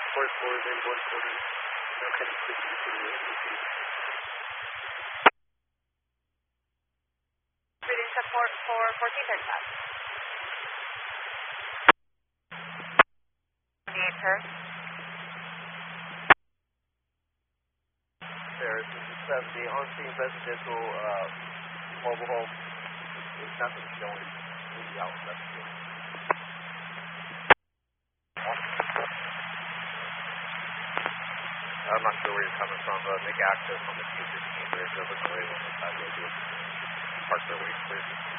44 is in 140. Now can you please continue with ATC? Reading support for 1435. 28 Paris. Paris, this is 70. On-scene residential mobile home. There's nothing showing. Maybe out in that field. I'm not sure where you're coming from, but make access on the 216 bridge over the way on the side of the park their way clear.